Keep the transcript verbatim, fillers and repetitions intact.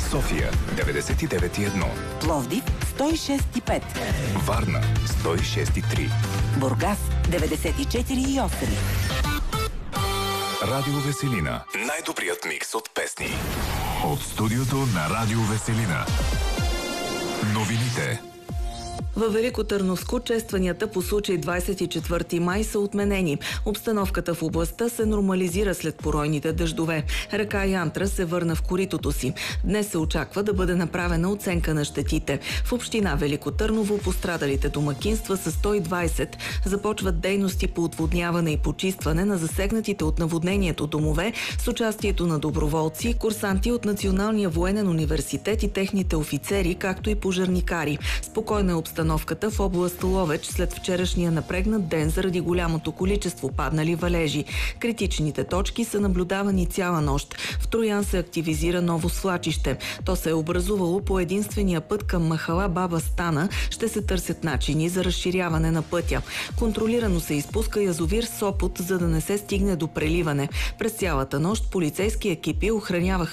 София деветдесет и девет и едно, Пловдив сто и шест и пет, Варна сто и шест и три, Бургас деветдесет и четири и осем. Радио Веселина. Най-добрият микс от песни. От студиото на Радио Веселина. Новините. Във Велико Търновско честванията по случай двадесет и четвърти май са отменени. Обстановката в областта се нормализира след поройните дъждове. Река Янтра се върна в коритото си. Днес се очаква да бъде направена оценка на щетите. В община Велико Търново пострадалите домакинства са сто и двадесет. Започват дейности по отводняване и почистване на засегнатите от наводнението домове с участието на доброволци, курсанти от Националния военен университет и техните офицери, както и пожарникари. Спокойна е обстановката в област Ловеч след вчерашния напрегнат ден заради голямото количество паднали валежи. Критичните точки са наблюдавани цяла нощ. В Троян се активизира ново свлачище. То се е образувало по единствения път към махала Баба Стана. Ще се търсят начини за разширяване на пътя. Контролирано се изпуска язовир Сопот, за да не се стигне до преливане. През цялата нощ полицейски екипи охраняваха